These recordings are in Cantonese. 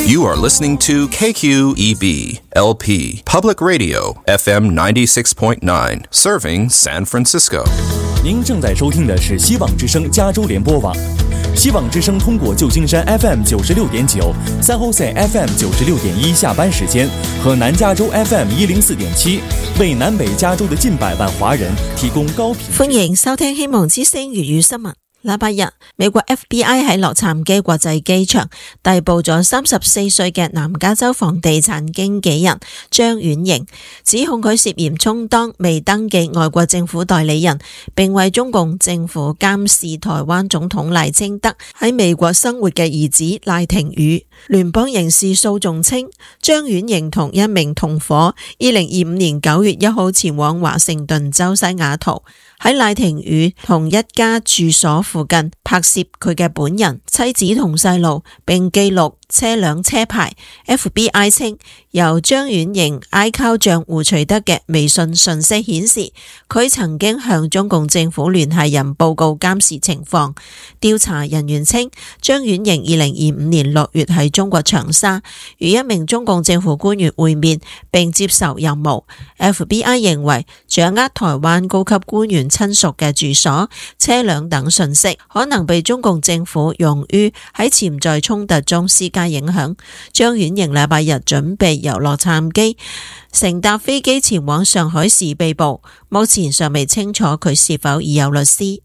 You are listening to KQEB LP Public Radio FM 96.9, serving San Francisco. 您正在收听的是希望之声加州联播网。希望之声通过旧金山 FM 96.9、San Jose FM 96.1下班時間和南加州 FM 104.7，為南北加州的近百萬華人提供高品質。 歡迎收聽希望之聲粵語新聞。禮拜日，美國 FBI 喺洛杉磯國際機場逮捕咗34歲嘅南加州房地產經紀人張婉瑩，指控佢涉嫌充當未登記外國政府代理人，並為中共政府監視台灣總統賴清德喺美國生活嘅兒子賴廷宇。聯邦刑事訴訟稱，張婉瑩同一名同夥2025年9月1號前往華盛頓州西雅圖，喺賴廷宇同一家住所附近拍攝佢嘅本人、妻子同細路，並記錄車輛車牌。FBI 稱，由張婉瑩 iCloud 賬戶取得嘅微信訊息顯示，佢曾經向中共政府聯繫人報告監視情況。調查人員稱，張婉瑩2025年6月喺中國長沙與一名中共政府官員會面並接受任務。FBI 認為，掌握台灣高級官員親屬嘅住所、車輛等訊息，可能被中共政府用於喺潛在衝突中施加影響。張婉瑩禮拜日準備由洛杉磯乘搭飛機前往上海時被捕，目前尚未清楚佢是否已有律師。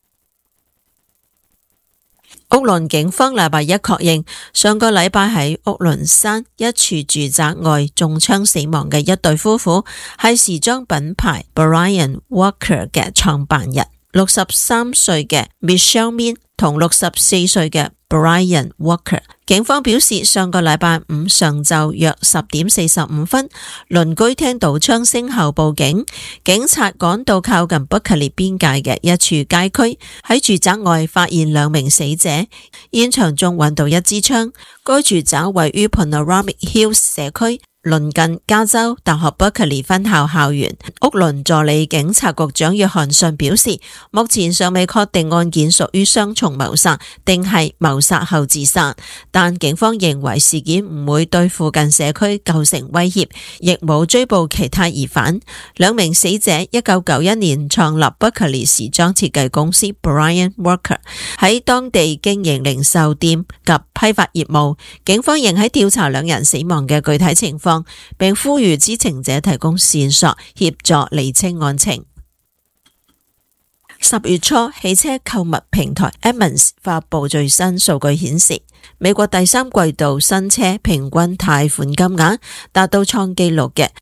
屋崙警方禮拜一確認，上個禮拜喺屋崙山一處住宅外中槍死亡嘅一對夫婦係時裝品牌 Brian Walker 嘅創辦人，63歲嘅 Michelle Min 同64歲嘅 Brian Walker。警方表示，上個禮拜五上晝約10點45分，鄰居聽到槍聲後報警，警察趕到靠近伯克利邊界嘅一處街區，喺住宅外發現2名死者，現場中揾到一支槍。該住宅位於 Panoramic Hills 社區，鄰近加州大學伯克利分校校園。屋崙助理警察局長約翰遜表示，目前尚未確定案件屬於雙重謀殺定係謀殺後自殺，但警方認為事件唔會對附近社區構成威脅，亦冇追捕其他疑犯。2名死者1991年創立伯克利時裝設計公司 Brian Walker， 喺當地經營零售店及批發業務。警方仍喺調查2人死亡嘅具體情況，並呼籲知情者提供線索協助釐清案情。10月初，汽車購物平台 Edmunds 發佈最新數據顯示，美國第3季度新車平均貸款金額達到創紀錄嘅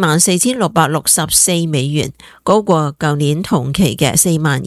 $44,664美元，高過舊年同期嘅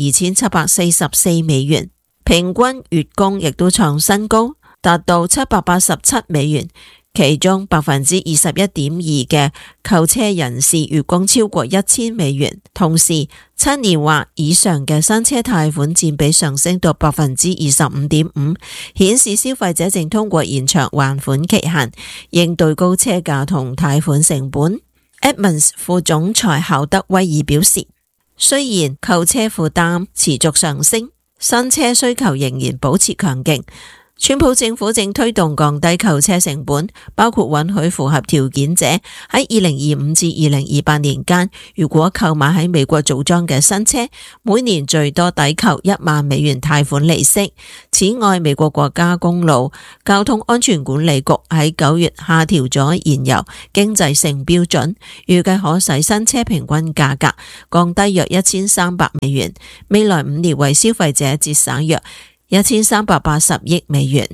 $42,744美元。平均月供亦都創新高，達到$787美元。其中21.2% 嘅購車人士月供超過$1,000美元，同時7年或以上嘅新車貸款佔比上升到 25.5%， 顯示消費者正通過延長還款期限，應對高車價同貸款成本。Edmunds 副總裁考德威爾表示，雖然購車負擔持續上升，新車需求仍然保持強勁。川普政府正推動降低購車成本，包括允許符合條件者喺2025至2028年間，如果購買喺美國組裝嘅新車，每年最多抵扣$1萬美元貸款利息。此外，美國國家公路交通安全管理局喺9月下調咗燃油經濟性標準，預計可使新車平均價格降低約$1,300美元，未來5年為消費者節省約$1,380億美元。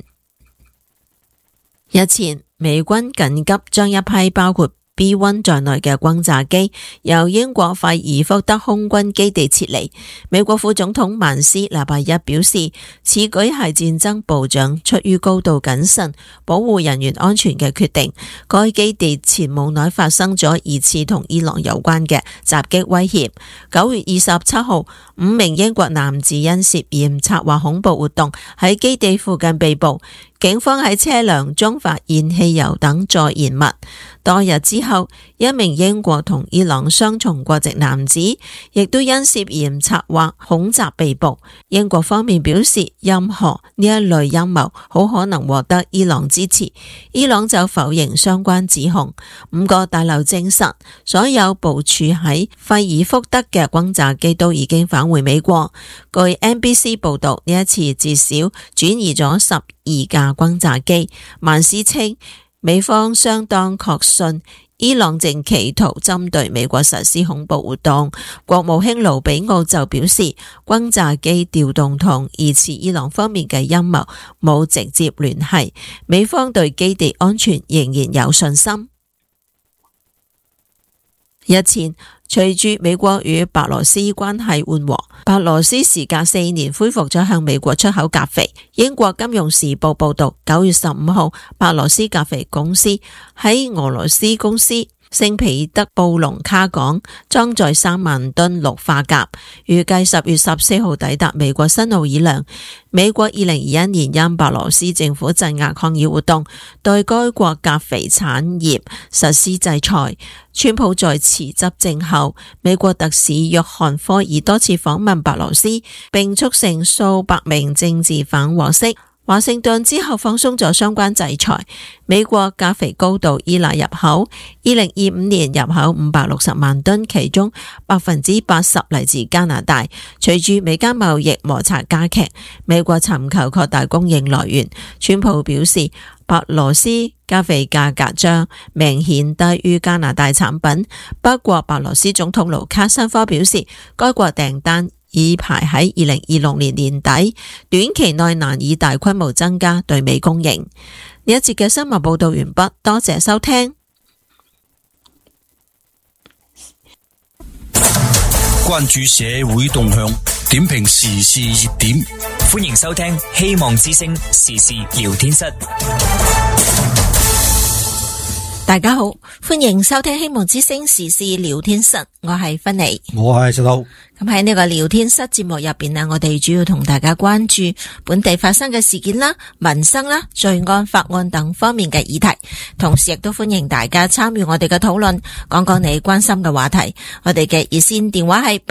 日前，美軍緊急將一批包括 B-1 在內嘅轟炸機由英國費爾福德空軍基地撤離。美國副總統曼斯禮拜一表示，此舉係戰爭部長出於高度謹慎保護人員安全嘅決定。該基地前冇耐發生咗2次同伊朗有關嘅襲擊威脅。9月27號，5名英國男子因涉嫌策劃恐怖活動喺基地附近被捕。 警方喺車輛中發現汽油等助燃物。多日之後，一名英國同伊朗雙重國籍男子亦都因涉嫌策劃恐襲被捕。英國方面表示，任何呢一類陰謀好可能獲得伊朗支持，伊朗就否認相關指控。5個大樓證實，所有部署喺費爾福德嘅轟炸機都已經返回美國。據 NBC 報道，呢一次至少轉移咗12架轟炸機。曼斯稱，美方相當確信伊朗正企圖針對美國實施恐怖活動。國務卿盧比奧就表示，轟炸機調動同疑似伊朗方面嘅陰謀冇直接聯繫，美方對基地安全仍然有信心。日前，隨住美國與白羅斯關係緩和，白羅斯時隔4年恢復咗向美國出口鉀肥。英國金融時報報道，9月15號，白羅斯鉀肥公司喺俄羅斯公司聖彼得布隆卡港裝載3萬噸氯化鉀，預計10月14號抵達美國新奧爾良。美國2021年因白羅斯政府鎮壓抗議活動，對該國鉀肥產業實施制裁。川普在辭執政後，美國特使約翰科爾多次訪問白羅斯，並促成數百名政治犯獲釋。華盛頓之後放鬆咗相關制裁。美國鉀肥高度依賴入口，2025年入口560萬噸，其中80%嚟自加拿大。隨住美加貿易摩擦加劇，美國尋求擴大供應來源。川普表示，白羅斯鉀肥價格將明顯低於加拿大產品。不過，白羅斯總統盧卡申科表示，該國訂單已排喺2026年年底，短期內難以大規模增加對美供應。呢一節嘅新聞報道完畢，多謝收聽。 關注社會動向，點評時事熱點， 歡迎收聽希望之聲時事聊天室。 大家好，歡迎收聽希望之聲時事聊天室，我係芬妮， 我係石頭。 咁喺呢個聊天室節目入邊呢，我哋主要同大家關注本地發生嘅事件啦、民生啦、罪案、法案等方面嘅議題，同時亦都歡迎大家參與我哋嘅討論，講講你關心嘅話題。我哋嘅熱線電話係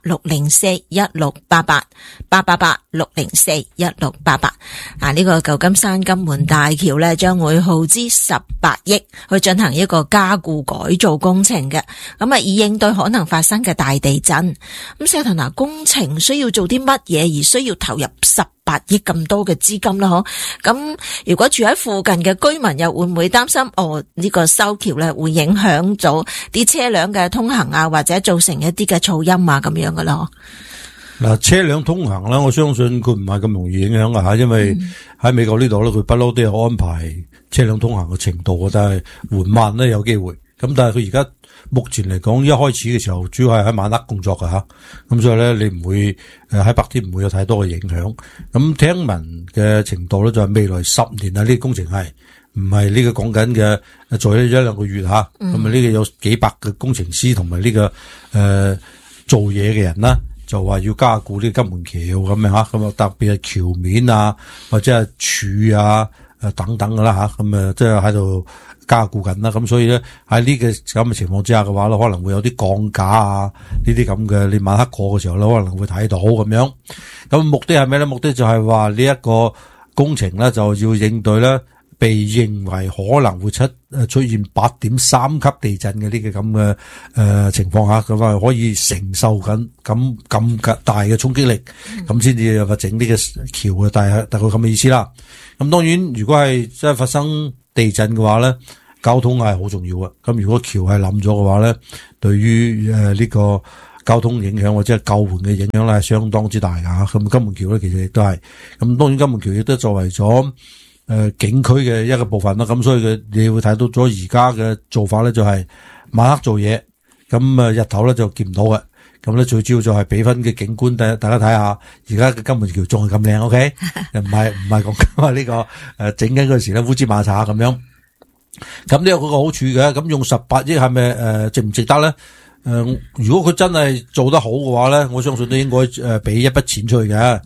888-604-1688，888-604-1688。呢個舊金山金門大橋呢，將會耗資18億去進行一個加固改造工程嘅，以應對可能發生嘅大地震。咁石頭嗱，工程需要做啲乜嘢而需要投入18億咁多嘅資金啦？咁如果住喺附近嘅居民又會唔會擔心呢個修橋咧會影響咗啲車輛嘅通行啊，或者造成一啲嘅噪音啊咁樣噶咯？ 嗱，車輛通行啦，我相信佢唔係咁容易影響噶吓，因為喺美國呢度咧，佢不嬲都有安排車輛通行嘅程度，但係緩慢咧有機會。咁但係佢而家目前嚟講，一開始嘅時候主要係喺晚黑工作㗎吓，咁所以咧你唔會喺白天唔會有太多嘅影響。咁聽聞嘅程度咧就係未來10年啊，呢個工程係唔係呢個講緊嘅做咗1-2個月吓，咁呢個有幾百嘅工程師同埋呢個做嘢嘅人啦，就話要加固呢個金門橋咁樣吓，咁特別係橋面啊或者係柱啊等等噶啦吓，咁即係喺度加固緊啦，咁所以咧喺呢個咁嘅情況之下嘅話咧，可能會有啲鋼架啊呢啲咁嘅，你晚黑過嘅時候咧，可能會睇到咁樣。咁目的係咩咧？目的就係話呢一個工程咧，就要應對咧被認為可能會出現8.3級地震嘅呢個咁嘅情況下，咁啊可以承受緊咁大嘅衝擊力，咁先至有個整呢個橋嘅大概咁嘅意思啦。咁當然，如果係真係發生地震嘅話咧，交通係好重要嘅。咁如果橋係冧咗嘅話咧，對於呢個交通影響或者係救援嘅影響咧，係相當之大㗎吓。咁金門橋咧其實亦都係，咁當然金門橋亦都作為咗景區嘅一個部分啦。咁所以你會睇到咗而家嘅做法咧，就係晚黑做嘢，咁日頭咧就見唔到嘅。咁咧最主要就係俾翻嘅景觀，大家睇下，而家嘅金門橋仲係咁靚 ，OK？ 唔係講緊話呢個整緊嗰時咧烏茲馬查咁樣。咁呢有嗰個好處嘅，咁用18億係咪值唔值得咧？如果佢真係做得好嘅話咧，我相信都應該俾一筆錢出去嘅。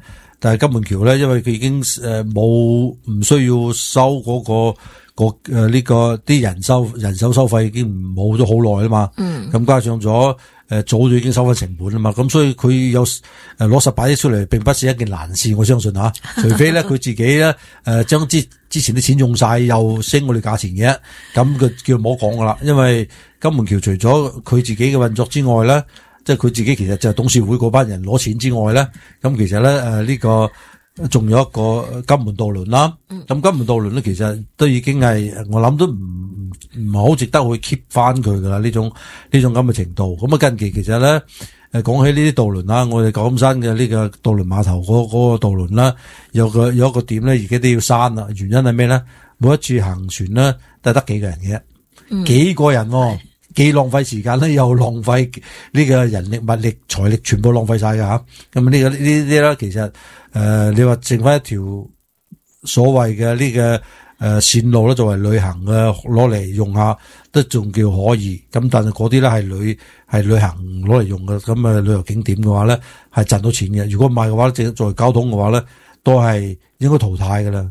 但係金門橋咧，因為佢已經唔需要收呢個啲人手收費已經冇咗好耐啦嘛。咁加上咗早就已經收翻成本啦嘛。咁所以佢有攞18億出嚟，並不是一件難事，我相信吓。除非咧佢自己咧將之前啲錢用晒，又升我哋價錢嘅，咁佢叫唔好講噶啦。因為金門橋除咗佢自己嘅運作之外咧，即係佢自己其實就係董事會嗰班人攞錢之外咧，咁其實咧呢個仲有一個金門渡輪啦。咁金門渡輪咧其實都已經係我諗都唔係好值得去 keep 翻佢噶啦，呢種咁嘅程度。咁啊近期其實咧講起呢啲渡輪啦，我哋舊金山嘅呢個渡輪碼頭嗰個渡輪啦，有一個點咧而家都要刪啦。原因係咩咧？每一次行船咧都係得幾個人嘅，幾個人既浪費時間咧，又浪費呢個人力、物力、財力，全部浪費晒㗎吓。咁呢啲咧，其實你話剩翻一條所謂嘅呢個線路咧，作為旅行嘅攞嚟用下，都仲叫可以。咁但係嗰啲咧係旅行攞嚟用嘅，咁旅遊景點嘅話咧係賺到錢嘅。如果唔係嘅話，作為交通嘅話咧，都係應該淘汰㗎啦。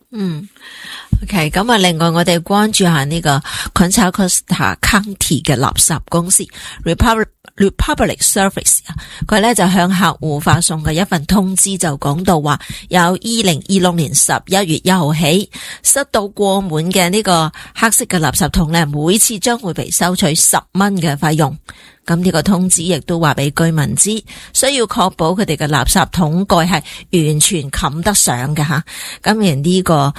OK， 咁啊，另外我哋關注下呢個 Contra Costa County 嘅垃圾公司 Republic Service， 佢咧就向客戶發送嘅一份通知就講到話，由2026年11月1號起，塞到過滿嘅呢個黑色嘅垃圾桶咧，每次將會被收取10蚊嘅費用。咁呢個通知亦都話俾居民知，需要確保佢哋嘅垃圾桶蓋係完全冚得上嘅吓。咁而呢個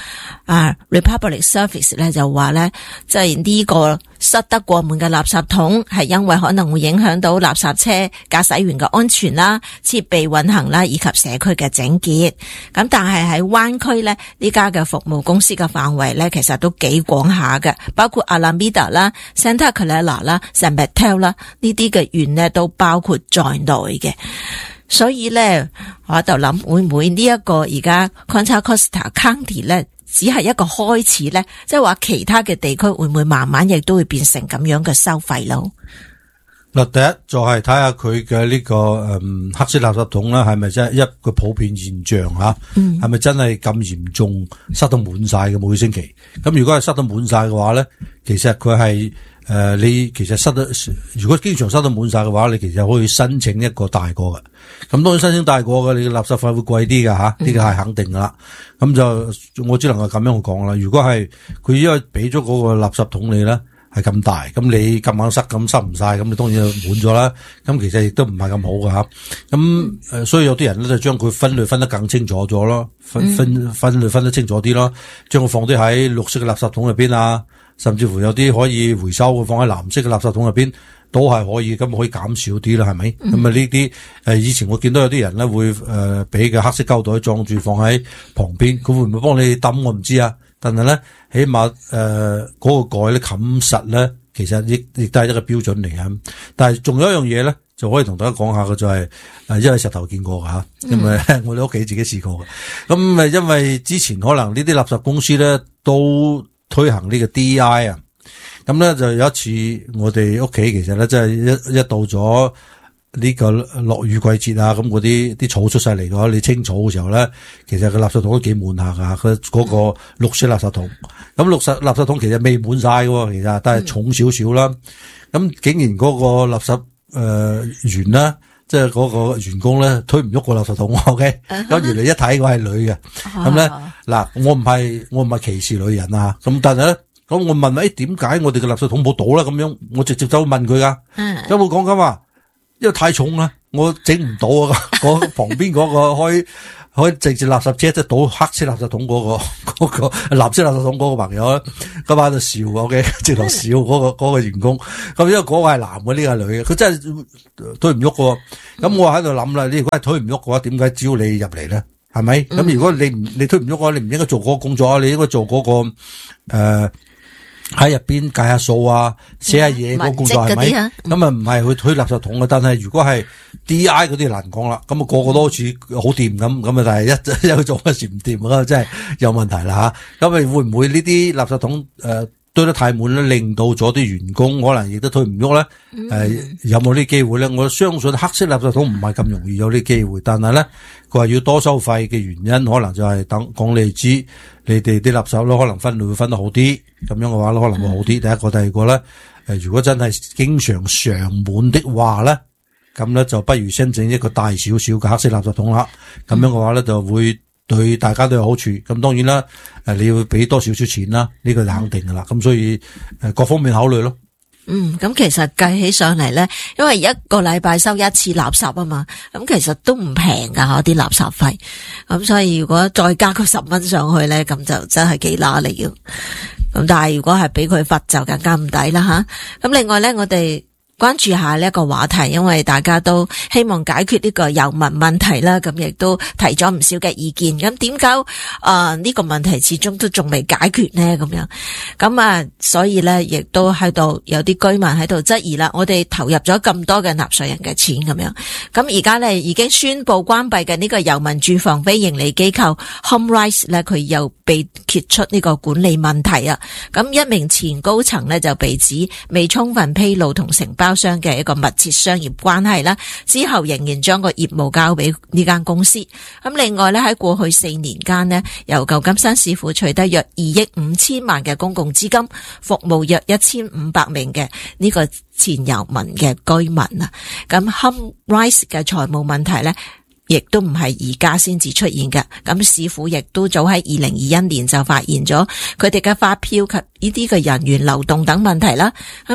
Republic Service 咧就話咧，即係呢個塞得過滿嘅垃圾桶係因為可能會影響到垃圾車駕駛員嘅安全啦、設備運行啦以及社區嘅整潔。咁但係喺灣區咧，呢家嘅服務公司嘅範圍咧其實都幾廣下嘅，包括 Alameda 啦、Santa Clara 啦、San Mateo 啦呢啲嘅縣呢都包括在內嘅。所以咧我喺度諗，會唔會呢一個而家 Contra Costa County 咧只係一個開始咧，即係話其他嘅地區會唔會慢慢亦都會變成咁樣嘅收費咯？ 嗱，第一就係睇下佢嘅呢個黑色垃圾桶啦，係咪真係一個普遍現象吓？係咪真係咁嚴重塞到滿晒嘅每個星期？咁如果係塞到滿晒嘅話咧，其實佢係你其實如果經常塞到滿晒嘅話，你其實可以申請一個大個嘅。咁當然申請大個嘅，你嘅垃圾費會貴啲㗎吓，呢個係肯定㗎啦。咁就我只能夠咁樣去講啦。如果係佢因為俾咗嗰個垃圾桶你咧係咁大，咁你咁硬塞咁塞唔晒，咁你當然就滿咗啦。咁其實亦都唔係咁好㗎吓。咁所以有啲人咧就將佢分類分得更清楚咗咯，分類分得清楚啲咯，將佢放啲喺綠色嘅垃圾桶入邊啊。甚至乎有啲可以回收嘅放喺藍色嘅垃圾桶入邊都係可以，咁可以減少啲啦，係咪？咁啊呢啲以前我見到有啲人咧會俾個黑色膠袋裝住放喺旁邊，佢會唔會幫你抌我唔知啊。但係咧起碼嗰個蓋咧冚實咧，其實亦都係一個標準嚟嘅。但係仲有一樣嘢咧，就可以同大家講下嘅就係因為石頭見過㗎吓，因為我哋屋企自己試過嘅。咁因為之前可能呢啲垃圾公司咧都推行呢個 DEI 啊，咁咧就有一次我哋屋企其實咧即係一到咗呢個落雨季節啊，咁嗰啲草出晒嚟嘅話，你清草嘅時候咧，其實個垃圾桶都幾滿下噶，佢嗰個綠色垃圾桶，咁綠色垃圾桶其實未滿晒嘅，其實但係重少少啦，咁竟然嗰個垃圾員啦。即係嗰個員工咧推唔喐個垃圾桶 ，OK？咁原來一睇我係女嘅，咁咧嗱，我唔係歧視女人啊，咁但係咧，咁我問點解我哋嘅垃圾桶冇倒啦？咁樣我直接走去問佢噶，有冇講緊話？因為太重啦，我整唔到啊！嗰旁邊嗰個可以直接垃圾車即係倒黑色垃圾桶嗰個藍色垃圾桶嗰個朋友咧，嗰晚就笑，OK？直頭笑嗰個員工。咁因為嗰個係男嘅，呢個係女嘅，佢真係推唔喐嘅。咁我喺度諗啦，你如果係推唔喐嘅話，點解招你入嚟咧？係咪？咁如果你推唔喐嘅話，你唔應該做嗰個工作啊，你應該做嗰個喺入邊計下數啊，寫下嘢嗰個工作係咪？咁啊唔係去推垃圾桶嘅，但係如果係 DI 嗰啲難講啦，咁啊個個都好似好掂咁啊，但係一去做嗰時唔掂啊，真係有問題啦吓。咁啊會唔會呢啲垃圾桶堆得太滿咧，令到咗啲員工可能亦都推唔喐咧。有冇呢機會咧？我相信黑色垃圾桶唔係咁容易有呢機會，但係咧佢話要多收費嘅原因，可能就係等講你哋知，你哋啲垃圾咯，可能分類會分得好啲，咁樣嘅話咧可能會好啲。第一個，第二個咧，如果真係經常上滿的話咧，咁咧就不如申請一個大少少嘅黑色垃圾桶啦。咁樣嘅話咧就會對大家都有好處。咁當然啦，你要俾多少少錢啦，呢個就肯定噶啦。咁所以各方面考慮咯。 咁其實計起上嚟咧，因為一個禮拜收一次垃圾啊嘛，咁其實都唔平噶啲垃圾費。咁所以如果再加個10蚊上去咧，咁就真係幾乸嚟嘅。咁但係如果係俾佢罰就更加唔抵啦吓。咁另外咧，我哋關注下呢一個話題，因為大家都希望解決呢個油民問題啦，咁亦都提咗唔少嘅意見。咁點解呢個問題始終都仲未解決呢？咁樣咁所以咧，亦都喺度有啲居民喺度質疑啦。我哋投入咗咁多嘅納稅人嘅錢咁樣，咁而家咧已經宣布關閉嘅呢個油民住房非營利機構 HomeRise 咧，佢又被揭出呢個管理問題啊。咁一名前高層咧就被指未充分披露同承包商嘅一個密切商業關係啦，之後仍然將個業務交俾呢間公司。咁另外咧，喺過去4年間呢，由舊金山市府取得約2億5千萬嘅公共資金，服務約1500名嘅呢個前油民嘅居民啊。咁 HomeRise 嘅財務問題咧，亦都唔係而家先至出現嘅，咁市府亦都早喺2021年就發現咗佢哋嘅發票及呢啲嘅人員流動等問題啦。咁而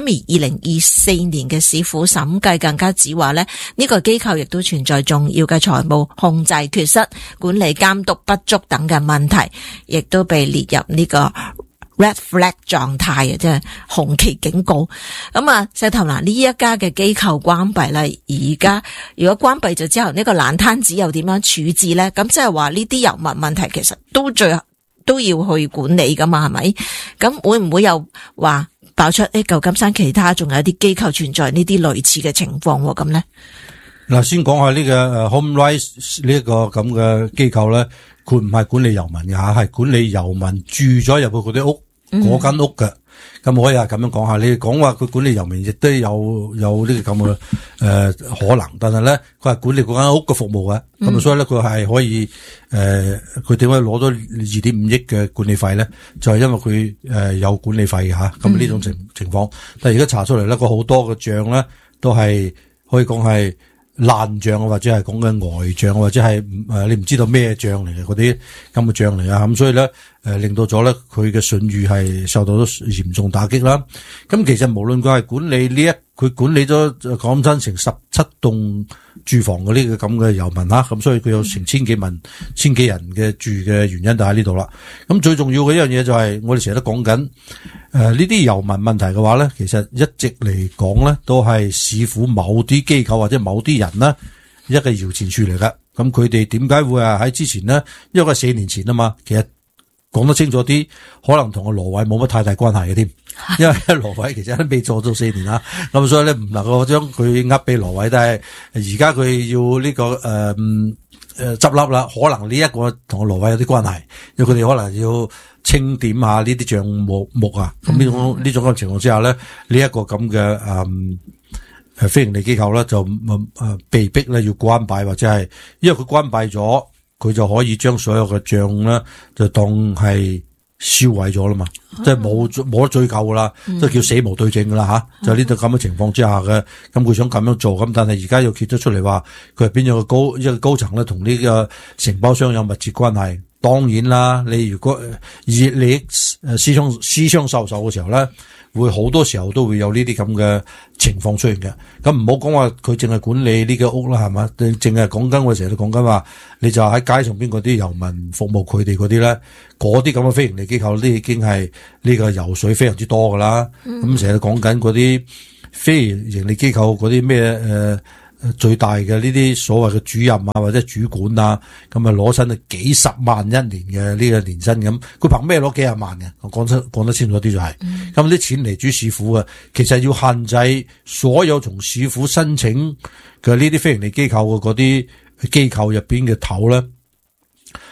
2024年嘅市府審計更加指話咧，呢個機構亦都存在重要嘅財務控制缺失、管理監督不足等嘅問題，亦都被列入呢個Red Flag 狀態，即係紅旗警告。咁石頭嗱，呢一家嘅機構關閉啦，而家如果關閉咗之後，呢個爛攤子又點樣處置咧？咁即係話呢啲油民問題其實都要去管理噶嘛，係咪？咁會唔會又話爆出舊金山其他仲有啲機構存在呢啲類似嘅情況咁咧？ 嗱，先講下呢個HomeRise 呢一個咁嘅機構咧，佢唔係管理油民嘅吓，係管理油民住咗入去嗰啲屋嗰間屋嘅。咁可以咁樣講下，你講話佢管理油民亦都有呢個咁嘅可能，但係咧佢係管理嗰間屋嘅服務嘅，咁所以咧佢係可以佢點解攞咗2.5億嘅管理費咧？就係因為佢有管理費嘅吓，咁呢種情況。但係而家查出嚟咧，佢好多嘅賬咧都係可以講係爛賬，或者係講緊呆賬，或者係你唔知道咩賬嚟嘅嗰啲咁嘅賬嚟啊，咁所以咧令到咗咧佢嘅信譽係受到咗嚴重打擊啦。咁其實無論佢係管理佢管理咗講真成17棟住房嗰啲咁嘅油民啦，咁所以佢有成千幾人嘅住嘅原因就喺呢度啦。咁最重要嘅一樣嘢就係我哋成日都講緊呢啲油民問題嘅話咧，其實一直嚟講咧都係市府某啲機構或者某啲人呢一個搖錢樹嚟噶。咁佢哋點解會喺之前呢？因為4年前啊嘛，其實講得清楚啲，可能同個羅偉冇乜太大關係嘅添。因為羅偉其實都未做到4年啦，咁所以咧唔能夠將佢呃俾羅偉，但係而家佢要呢個執笠啦，可能呢一個同羅偉有啲關係，因為佢哋可能要清點下呢啲賬目啊，咁呢種嘅情況之下咧，呢一個咁嘅非營利機構咧就被逼咧要關閉，或者係因為佢關閉咗，佢就可以將所有嘅賬咧就當係銷毀咗啦嘛，即係冇得追究噶啦，即係叫死無對證噶啦吓，就呢度咁嘅情況之下嘅，咁佢想咁樣做，咁但係而家又揭咗出嚟話佢係變咗一個高層咧，同呢個承包商有密切關係。當然啦，你如果以利益私相授受嘅時候咧，會好多時候都會有呢啲咁嘅情況出現嘅。咁唔好講話佢淨係管理呢個屋啦，係嘛？淨係講緊我成日都講緊話，你就喺街上邊嗰啲遊民服務佢哋嗰啲咧，嗰啲咁嘅非營利機構都已經係呢個油水非常之多噶啦。咁成日都講緊嗰啲非營利機構嗰啲咩最大嘅呢啲所謂嘅主任啊或者主管啊，咁啊攞親啊幾十萬一年嘅呢個年薪咁，佢憑咩攞幾十萬嘅？我講得清楚啲就係，咁啲錢嚟主市府啊，其實要限制所有從市府申請嘅呢啲非營利機構嘅嗰啲機構入邊嘅頭咧，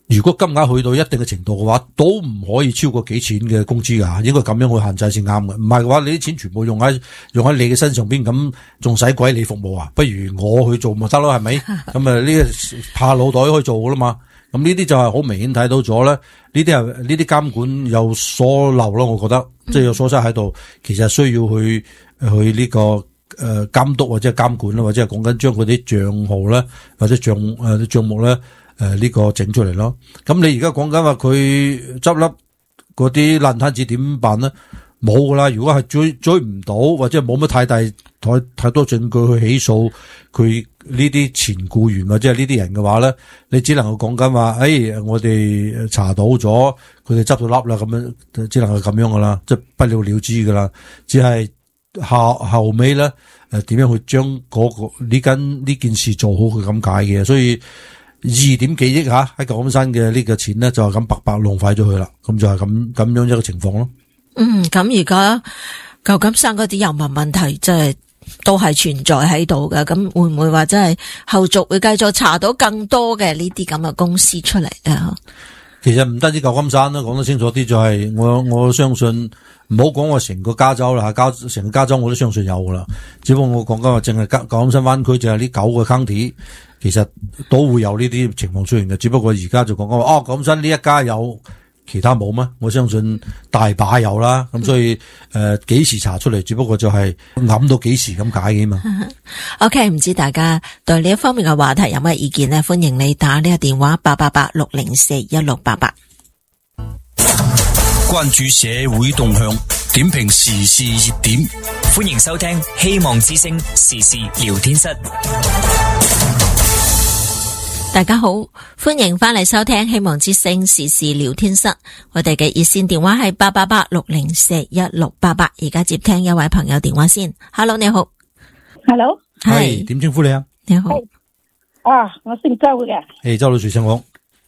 如果金額去到一定嘅程度嘅話，都唔可以超過幾錢嘅工資㗎，應該咁樣去限制先啱嘅。唔係嘅話，你啲錢全部用喺你嘅身上邊，咁仲使鬼你服務啊？不如我去做咪得咯，係咪？咁呢個怕腦袋可以做㗎啦嘛。咁呢啲就係好明顯睇到咗咧，呢啲監管有所漏咯，我覺得即係有所失喺度，其實需要去呢個監督或者係監管啦，或者係講緊將佢啲賬號咧或者賬目咧呢個整出嚟咯。咁你而家講緊話佢執笠嗰啲爛攤子點辦咧？冇噶啦，如果係追唔到或者冇乜太多證據去起訴佢呢啲前僱員或者係呢啲人嘅話咧，你只能夠講緊話，我哋查到咗佢哋執到笠啦，咁樣只能夠咁樣噶啦，即係不了了之噶啦。只係後尾咧點樣去將呢件事做好佢咁解嘅，所以2點幾億喺舊金山嘅呢個錢咧就係咁白白浪費咗佢啦，咁就係咁樣一個情況咯。 咁而家舊金山嗰啲油民問題即係都係存在喺度嘅，咁會唔會話真係後續會繼續查到更多嘅呢啲咁嘅公司出嚟啊？ 其實唔單止舊金山啦，講得清楚啲就係我相信，唔好講話成個加州啦，成個加州我都相信有噶啦。只不過我講緊話淨係舊金山灣區就係呢9個 county，其實都會有呢啲情況出現嘅。只不過而家就講緊話，舊金山呢一家有。其他冇咩？我相信大把有啦，咁所以幾時查出嚟，只不過就係諗到幾時咁解嘅嘛。 OK， 唔知大家對呢一方面嘅話題有咩意見呢？歡迎你打呢個電話888-604-1688。 關注社會動向，點評時事熱點， 歡迎收聽希望之聲時事聊天室。 大家好，歡迎翻嚟收聽希望之聲時事聊天室。我哋嘅熱線電話係888-604-1688。而家接聽一位朋友電話先。Hello， 你好。 Hello， 係點稱呼你啊？ 你好。 我姓周嘅。 周女士，請講。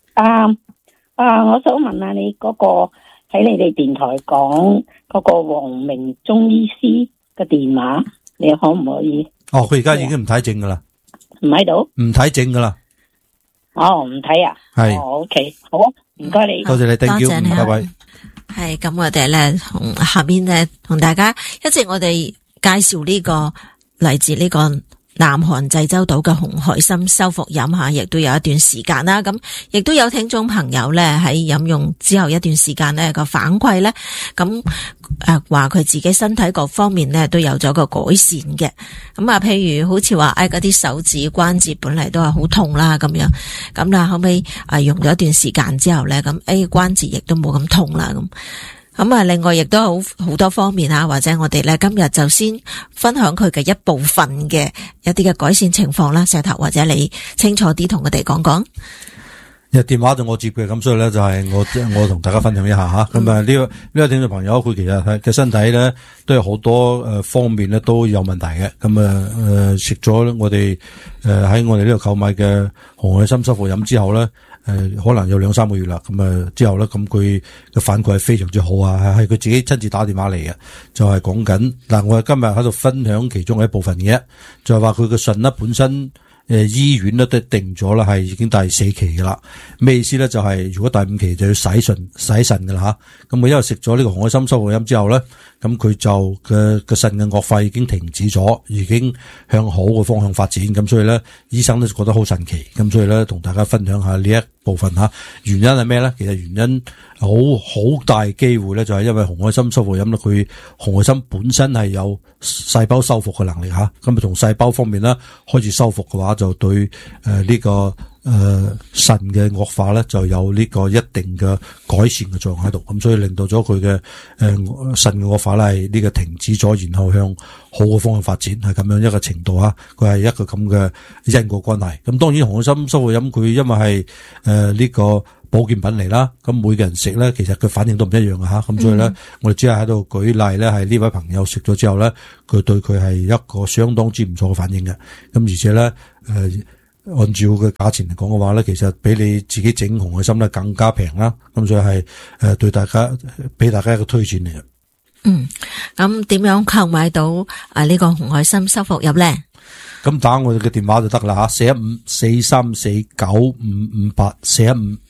我想問下你嗰個喺你哋電台講嗰個黃明中醫師嘅電話，你可唔可以？ 佢而家已經唔睇症噶啦。 唔喺度？唔睇症噶啦。 唔睇啊？係。OK， 好，唔該你。 多謝你 ，thank you，拜拜。 係咁，我哋咧同下邊咧同大家一直我哋介紹呢個嚟自呢個南韓濟州島嘅紅海參修復飲下，亦都有一段時間啦。咁亦都有聽眾朋友咧喺飲用之後一段時間咧個反饋咧，咁話佢自己身體各方面咧都有咗個改善嘅。咁譬如好似話嗰啲手指關節本嚟都係好痛啦咁樣，咁啦後尾用咗一段時間之後咧，咁關節亦都冇咁痛啦咁。咁另外亦都好多方面啊，或者我哋咧今日就先分享佢嘅一部分嘅一啲嘅改善情況啦。石頭，或者你清楚啲同我哋講講。 電話就我接嘅，咁所以咧就係我同大家分享一下吓。咁呢個聽眾朋友佢其實嘅身體咧都有好多方面咧都有問題嘅。咁食咗我哋喺我哋呢度購買嘅紅海參修復飲之後咧。可能有2-3個月啦，咁之後咧，咁佢嘅反饋係非常之好啊，係佢自己親自打電話嚟嘅，就係講緊嗱，我今日喺度分享其中嘅一部分嘅，就係話佢嘅腎咧本身醫院咧都定咗啦，係已經第4期噶啦，咩意思咧？就係如果第5期就要洗腎噶啦吓，咁佢因為食咗呢個紅海參修復飲之後咧，咁佢就嘅腎嘅惡化已經停止咗，已經向好嘅方向發展，咁所以咧醫生都覺得好神奇，咁所以咧同大家分享下呢一部分吓，原因係咩咧？其實原因好大機會咧，就係因為紅海參修復飲咧，佢紅海參本身係有細胞修復嘅能力吓，咁從細胞方面咧開始修復嘅話，就對呢個腎嘅惡化咧就有呢個一定嘅改善嘅作用喺度，咁所以令到咗佢嘅腎嘅惡化咧係呢個停止咗，然後向好嘅方向發展，係咁樣一個程度啊，佢係一個咁嘅因果關係。咁當然紅海參修復飲佢因為係呢個保健品嚟啦，咁每個人食咧其實佢反應都唔一樣嘅吓，咁所以咧我哋只係喺度舉例咧，係呢位朋友食咗之後咧，佢對佢係一個相當之唔錯嘅反應嘅，咁而且咧按照嘅價錢嚟講嘅話咧，其實比你自己整紅海參咧更加平啦，咁所以係對大家俾大家一個推薦嚟嘅。 咁點樣購買到呢個紅海參修復飲咧？ 咁打我哋嘅電話就得啦吓，415-434-9558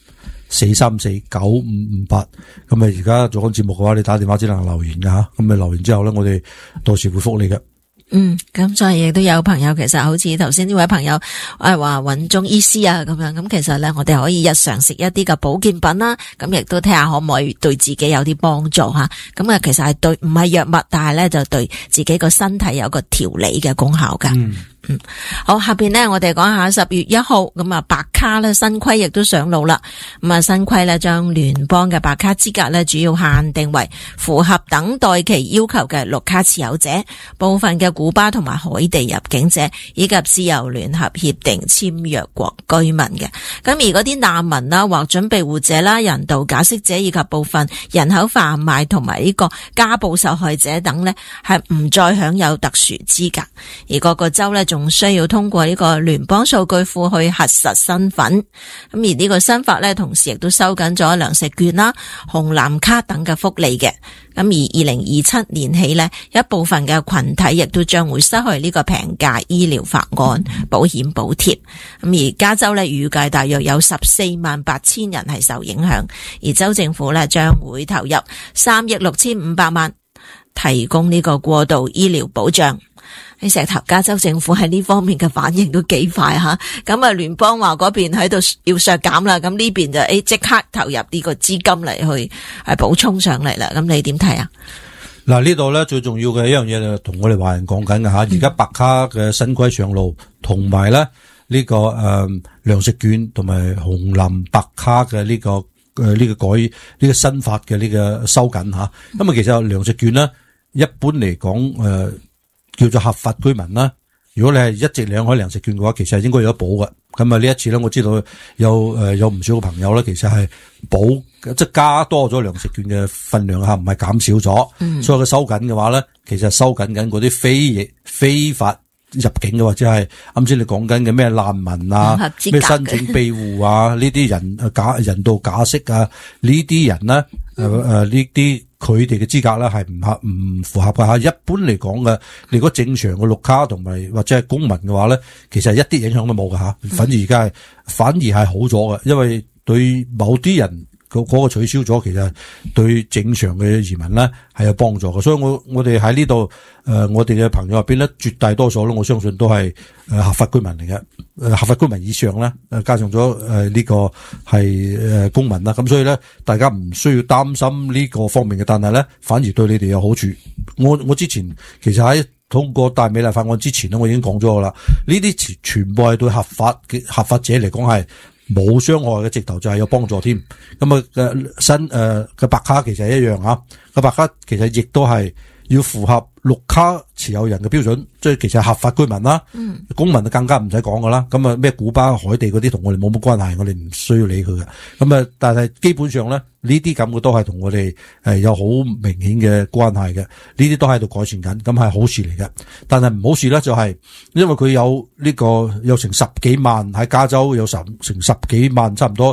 03495558。咁而家做緊節目嘅話，你打電話只能留言㗎吓。咁留言之後咧，我哋到時會覆你嘅。 咁所以亦都有朋友其實好似頭先呢位朋友話揾中醫師啊咁樣，咁其實咧我哋可以日常食一啲嘅保健品啦，咁亦都睇下可唔可以對自己有啲幫助吓，咁啊其實係對唔係藥物，但係咧就對自己個身體有個調理嘅功效噶。好，下邊呢我哋講下10月1號咁啊，白卡咧新規亦都上路啦。咁啊，新規咧將聯邦嘅白卡資格咧主要限定為符合等待期要求嘅綠卡持有者、部分嘅古巴同埋海地入境者以及自由聯合協定簽約國居民嘅。咁而嗰啲難民啦、或準備護者啦、人道解釋者以及部分人口販賣同埋呢個家暴受害者等咧，係唔再享有特殊資格，而各個州咧仲需要通過呢個聯邦數據庫去核實身份。咁而呢個新法咧，同時亦都收緊咗糧食券啦、紅藍卡等嘅福利嘅。咁而2027年起呢，一部分嘅群體亦都將會失去呢個平價醫療法案保險補貼。咁而加州呢，預計大約有148000人係受影響，而州政府呢將會投入3億6500萬提供呢個過渡醫療保障。喺石頭加州政府喺呢方面嘅反應都幾快吓，咁啊聯邦話嗰邊喺度要削減啦，咁呢邊就即刻投入呢個資金嚟去補充上嚟啦，咁你點睇啊？ 嗱，呢度咧最重要嘅一樣嘢就同我哋華人講緊嘅吓，而家白卡嘅新規上路，同埋咧呢個糧食券同埋紅藍白卡嘅呢個改呢個新法嘅呢個收緊吓，咁啊其實糧食券咧一般嚟講叫做合法居民啦，如果你係一直領開糧食券嘅話，其實係應該有得補嘅。咁啊呢一次咧，我知道有唔少嘅朋友咧，其實係補即係加多咗糧食券嘅分量吓，唔係減少咗。所以佢收緊嘅話咧，其實收緊嗰啲非法入境嘅，或者係啱先你講緊嘅咩難民啊、咩申請庇護啊呢啲人道假釋啊呢啲人咧呢啲。佢哋嘅資格咧係唔符合嘅吓，一般嚟講嘅，如果正常嘅綠卡同埋或者係公民嘅話咧，其實一啲影響都冇嘅吓，反而係好咗嘅，因為對某啲人嗰個取消咗，其實對正常嘅移民咧係有幫助嘅，所以我哋喺呢度我哋嘅朋友入邊咧，絕大多數咧，我相信都係合法居民嚟嘅，合法居民以上咧，加上咗呢個係公民啦，咁所以咧，大家唔需要擔心呢個方面嘅，但係咧，反而對你哋有好處。我之前其實喺通過大美麗法案之前咧，我已經講咗噶啦，呢啲全部係對合法者嚟講係冇傷害嘅，直頭就係有幫助添。咁啊新嘅白卡其實係一樣吓，個白卡其實亦都係要符合綠卡持有人嘅標準，即係其實係合法居民啦。公民就更加唔使講噶啦。咁啊咩古巴、海地嗰啲同我哋冇乜關係，我哋唔需要理佢嘅。咁啊，但係基本上咧，呢啲咁嘅都係同我哋有好明顯嘅關係嘅。呢啲都喺度改善緊，咁係好事嚟嘅。但係唔好事咧，就係因為佢有成10幾萬喺加州有成10幾萬，差唔多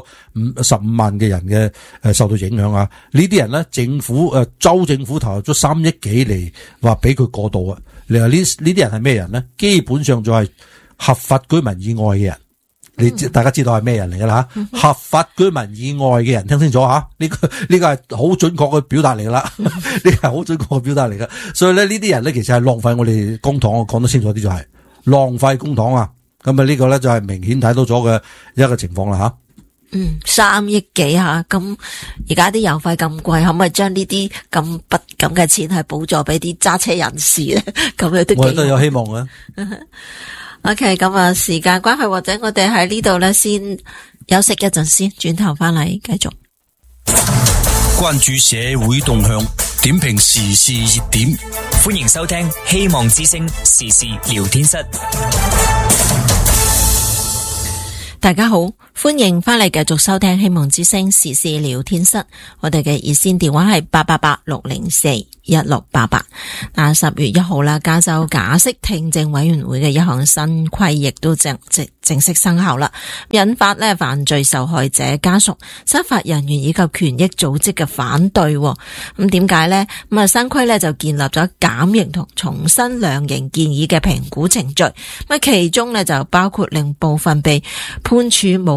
15萬嘅人嘅受到影響啊。呢啲人咧，州政府投入咗3億幾嚟話俾佢過渡啊。你話呢啲人係咩人咧？基本上就係合法居民以外嘅人。大家知道係咩人嚟噶啦吓？合法居民以外嘅人，聽清楚吓，呢個係好準確嘅表達嚟噶啦，呢個係好準確嘅表達嚟噶。所以咧，呢啲人咧，其實係浪費我哋公帑，我講得清楚啲就係浪費公帑啊。咁啊呢個咧就係明顯睇到咗嘅一個情況啦吓。 3億幾吓，咁而家啲油費咁貴，可唔可以將呢啲咁嘅錢係補助俾啲揸車人士咧？咁樣都我都有希望嘅。 OK， 咁啊，時間關係，或者我哋喺呢度咧先休息一陣先，轉頭翻嚟繼續關注社會動向，點評時事熱點， 歡迎收聽希望之聲時事聊天室。 大家好，歡迎翻嚟繼續收聽希望之聲時事聊天室。我哋嘅熱線電話係888-604-1688。10月1號啦，加州假釋聽證委員會嘅一項新規亦都正式生效啦，引發咧犯罪受害者家屬、執法人員以及權益組織嘅反對。咁點解呢？咁啊新規咧就建立咗減刑同重新量刑建議嘅評估程序。咁其中咧就包括令部分被判處無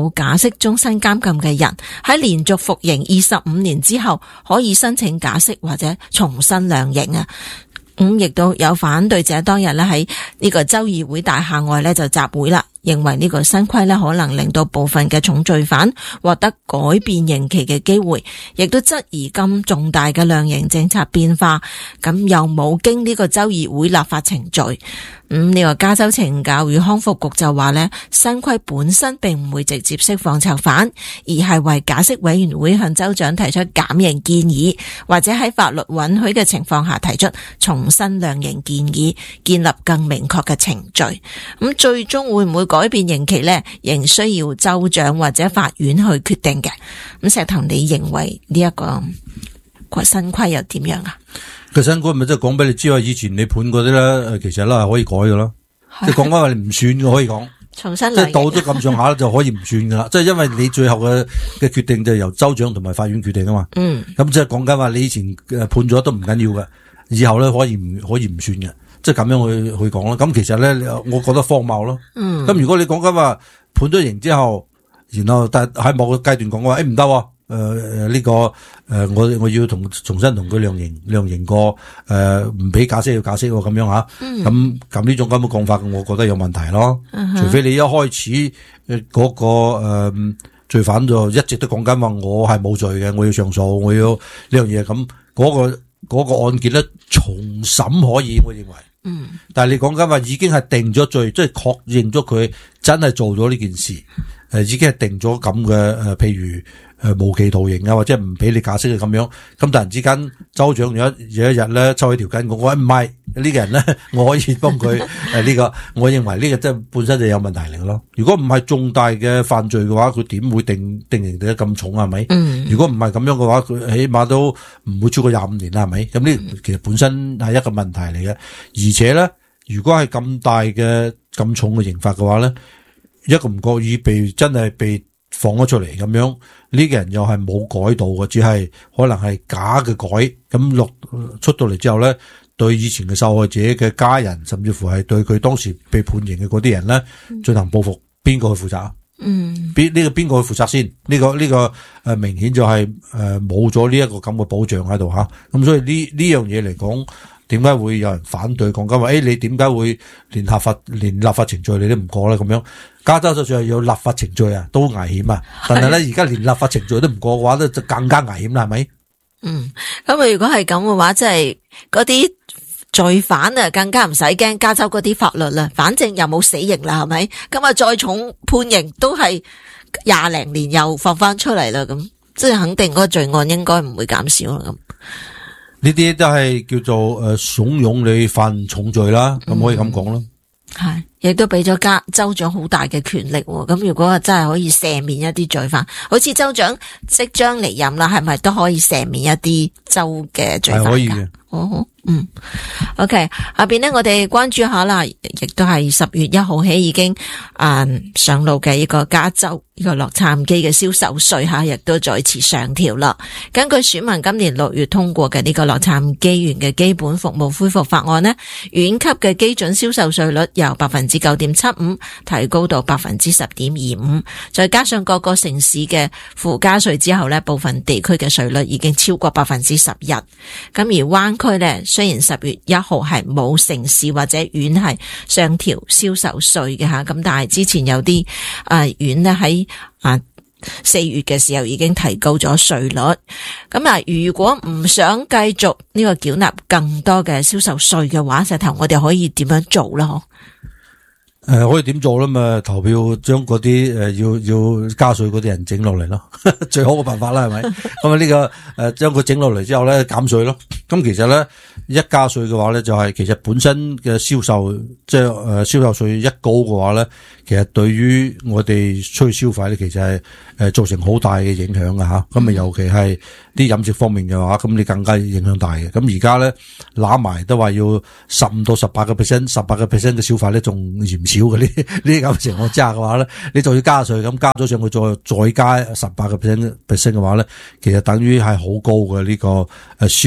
有假釋終身監禁嘅人，喺連續服刑25年之後，可以申請假釋或者重新量刑啊。亦都有反對者當日咧喺呢個州議會大廈外咧就集會啦，認為呢個新規咧可能令到部分嘅重罪犯獲得改變刑期嘅機會，亦都質疑咁重大嘅量刑政策變化，咁又冇經呢個州議會立法程序。呢個加州懲教與康復局就話呢，新規本身並唔會直接釋放囚犯，而係為假釋委員會向州長提出減刑建議，或者喺法律允許嘅情況下提出重新量刑建議，建立更明確嘅程序。咁最終會唔會改變刑期呢？仍需要州長或者法院去決定嘅。咁石頭，你認為呢一個新規又點樣啊？ 個新規咪即係講俾你知，以前你判嗰啲咧，其實咧係可以改噶啦，即係講翻話你唔算嘅可以講， 重新即係到咗咁上下就可以唔算噶啦，即係因為你最後嘅決定就係由州長同埋法院決定啊嘛。咁即係講緊話你以前判咗都唔緊要嘅，以後咧可以唔算嘅，即係咁樣去講啦。咁其實咧，我覺得荒謬咯。咁如果你講緊話判咗刑之後，然後但喺某個階段講話，唔得。呢個我要重新同佢量刑過，唔俾假釋要假釋咁樣吓，咁呢種咁嘅講法，我覺得有問題咯。除非你一開始嗰個罪犯就一直都講緊話我係冇罪嘅，我要上訴，我要呢樣嘢，咁嗰個案件咧重審可以，我認為。但係你講緊話已經係定咗罪，即係確認咗佢真係做咗呢件事，已經係定咗咁嘅譬如。無期徒刑啊，或者唔俾你假釋嘅咁樣，咁突然之間州長有一日咧抽起條筋，我唔係呢個人咧，我可以幫佢呢個，我認為呢個真係本身就有問題嚟咯。如果唔係重大嘅犯罪嘅話，佢點會定刑定得咁重啊？係咪？如果唔係咁樣嘅話，佢起碼都唔會超過25年啦，係咪？咁呢其實本身係一個問題嚟嘅，而且咧，如果係咁大嘅咁重嘅刑罰嘅話咧，一個唔覺意真係被放咗出嚟咁樣，呢個人又係冇改到嘅，只係可能係假嘅改，咁出到嚟之後咧，對以前嘅受害者嘅家人，甚至乎係對佢當時被判刑嘅嗰啲人咧，進行報復，邊個去負責啊？邊個去負責先？呢個明顯就係冇咗呢一個咁嘅保障喺度吓，咁所以呢樣嘢嚟講，點解會有人反對講緊話？你點解會連立法程序你都唔過咧？咁樣加州就算係有立法程序啊，都危險啊！但係咧，而家連立法程序都唔過嘅話咧，就更加危險啦，係咪？ 咁如果係咁嘅話，即係嗰啲罪犯啊，更加唔使驚加州嗰啲法律啦，反正又冇死刑啦，係咪？咁啊，再重判刑都係20零年又放翻出嚟啦，咁即係肯定嗰個罪案應該唔會減少啦咁。 呢啲都係叫做慫恿你犯重罪啦，咁可以咁講咯。 係，亦都俾咗州長好大嘅權力。咁如果真係可以赦免一啲罪犯，好似州長即將離任啦，係咪都可以赦免一啲州嘅罪犯？係可以嘅。OK， 下邊呢，我哋關注下啦，亦都係10月1號起已經上路嘅呢個加州呢個洛杉磯嘅銷售稅吓，亦都再次上調啦。根據選民今年6月通過嘅呢個洛杉磯縣嘅基本服務恢復法案呢，縣級嘅基準銷售稅率由 9.75% 提高到 10.25%， 再加上各個城市嘅附加稅之後呢，部分地區嘅稅率已經超過 11%。咁而灣區呢，雖然10月1號係冇城市或者縣係上調銷售稅嘅吓，咁但係之前有啲縣呢喺4月嘅時候已經提高咗稅率。咁如果唔想繼續呢個繳納更多嘅銷售稅嘅話，石頭我哋可以點樣做啦？ 可以點做咧？嘛投票將嗰啲要加稅嗰啲人整落嚟咯，最好嘅辦法啦，係咪？咁呢個將佢整落嚟之後咧，減稅咯。咁其實咧一加稅嘅話咧，就係其實本身嘅銷售即係銷售稅一高嘅話咧，其實對於我哋出去消費咧，其實係造成好大嘅影響㗎吓。咁尤其係啲飲食方面嘅話，咁你更加影響大嘅。咁而家咧攬埋都話要15%到18%嘅消費咧，仲嫌少嘅呢啲咁嘅情況之下嘅話咧，你就要加稅，咁加咗上去再加18%嘅話咧，其實等於係好高嘅呢個消費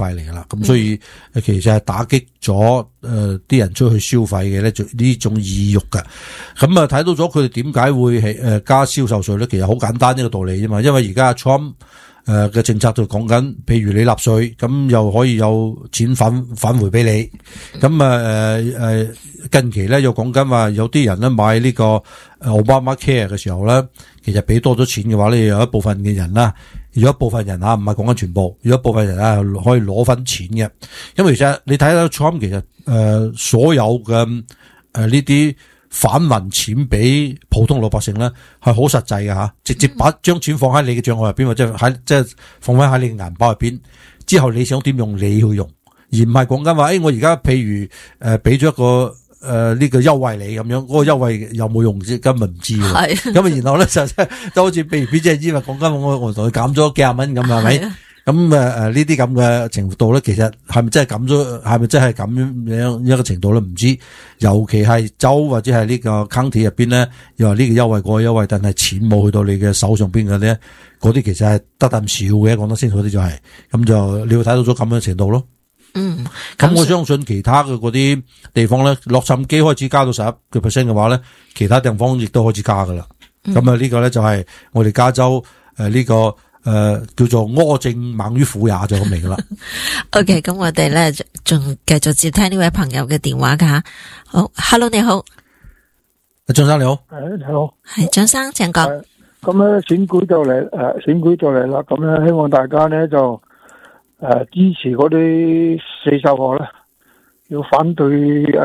費嚟噶啦。咁所以其實係打擊咗啲人出去消費嘅咧，呢種意欲嘅。咁啊睇到咗佢哋點解會係加銷售稅咧？其實好簡單呢個道理啫嘛。因為而家 Trump 嘅政策就講緊，譬如你納稅，咁又可以有錢返回俾你。咁近期咧又講緊話，有啲人咧買呢個Obama Care 嘅時候咧，其實俾多咗錢嘅話咧，有一部分嘅人啦，有一部分人啊，唔係講緊全部，有一部分人啊可以攞翻錢嘅。因為其實你睇到 Trump 其實所有嘅呢啲返還錢俾普通老百姓咧，係好實際嘅吓，直接將錢放喺你嘅賬戶入邊，或者即係放翻喺你嘅銀包入邊，之後你想點用你去用，而唔係講緊話，我而家譬如俾咗一個呢個優惠你咁樣，嗰個優惠有冇用啫？根本唔知喎。咁啊，然後咧就好似譬如俾隻煙，講緊我同佢減咗幾廿蚊咁，係咪？咁呢啲咁嘅程度咧，其實係咪真係減咗？係咪真係咁樣一個程度咧？唔知。尤其係州或者係呢個 county 入邊咧，又話呢個優惠嗰個優惠，但係錢冇去到你嘅手上邊嘅咧，嗰啲其實係得啖少嘅。講得清楚啲就係，咁就你會睇到咗咁樣程度咯。咁我相信其他嘅嗰啲地方咧，洛杉磯開始加到11%嘅話咧，其他地方亦都開始加噶啦。咁呢個咧就係我哋加州呢個叫做苛政猛於虎也就咁嚟噶啦。 OK， 咁我哋咧仲繼續接聽呢位朋友嘅電話噶吓。好 ，Hello 你好， 張生你好， 你好， 係張生請講。 咁咧選舉就嚟啦，咁咧希望大家咧就支持嗰啲40項啦，要反對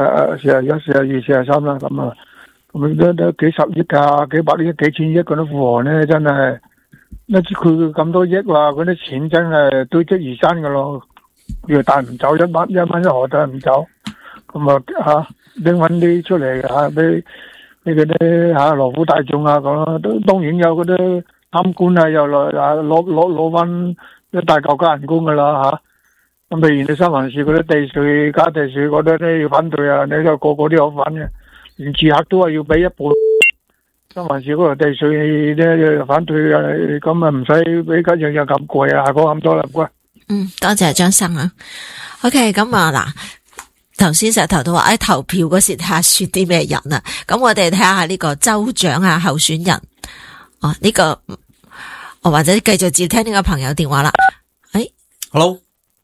41、42、43啦，咁都幾十億啊，幾百億、幾千億嗰啲富豪咧，真係佢咁多億話，嗰啲錢真係堆積如山噶咯，又帶唔走，一蚊一毫帶唔走，咁拎翻啲出嚟俾嗰啲勞苦大眾啊咁，都當然有嗰啲貪官啊，又攞翻一大嚿加人工噶啦吓。咁譬如你三藩市嗰啲地稅加地稅嗰啲咧要反對啊，你就個個都有份嘅，連住客都係要俾一半。三藩市嗰度地稅咧要反對啊，咁啊唔使俾家樣樣咁貴啊，講咁多啦，唔該。 多謝張生啊。OK， 咁啊嗱。頭先石頭都話投票嗰時睇下選啲咩人啊，咁我哋睇下呢個州長啊候選人，呢個或者繼續接聽呢個朋友電話啦。 Hello，